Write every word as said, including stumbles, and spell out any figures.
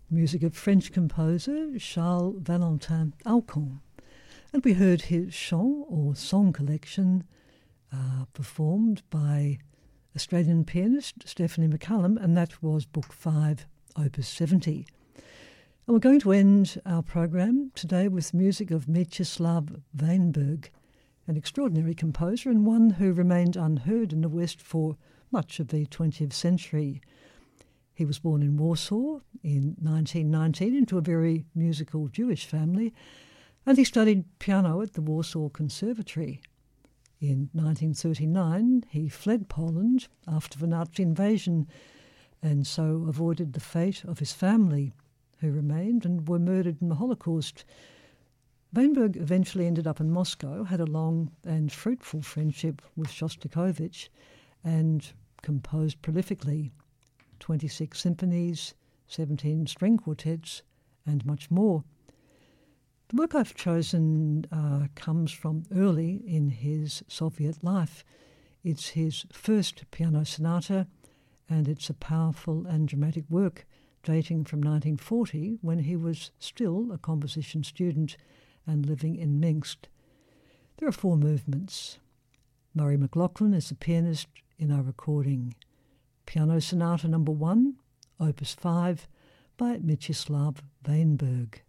music of French composer Charles Valentin Alcon. And we heard his chant or song collection uh, performed by Australian pianist Stephanie McCullum, and that was Book five, Opus seventy. And we're going to end our program today with music of Mieczyslaw Weinberg, an extraordinary composer and one who remained unheard in the West for much of the twentieth century. He was born in Warsaw in nineteen nineteen into a very musical Jewish family, and he studied piano at the Warsaw Conservatory. In nineteen thirty-nine, he fled Poland after the Nazi invasion and so avoided the fate of his family, who remained and were murdered in the Holocaust. Weinberg eventually ended up in Moscow, had a long and fruitful friendship with Shostakovich, and composed prolifically twenty-six symphonies, seventeen string quartets, and much more. The work I've chosen uh, comes from early in his Soviet life. It's his first piano sonata, and it's a powerful and dramatic work dating from nineteen forty, when he was still a composition student and living in Minsk. There are four movements. Murray McLaughlin is the pianist in our recording. Piano Sonata Number One, Opus five, by Mieczyslaw Weinberg.